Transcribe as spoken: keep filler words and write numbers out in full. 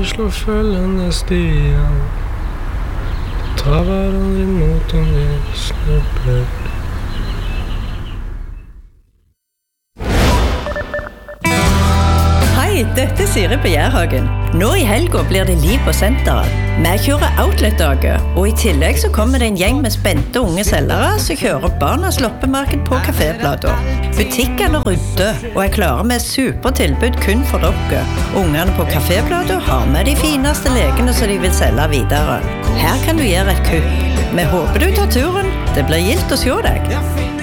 slår følgende stier. Ta hverandre imot om vi snubler. Hei, dette er Siri på Gjærhagen. Nå i helga blir det liv på senteret. Vi kjører outlet-dager, og i tillegg så kommer det en gjeng med spente unge selgere som kjører barnas loppemarked på kaféplater. Butikkene rydder og er klare med supertilbud kun for dere. Ungene på kaféplater har med de fineste lekene som de vil selge videre. Her kan du gjøre et kupp. Vi håper du tar turen. Det blir gildt å se deg.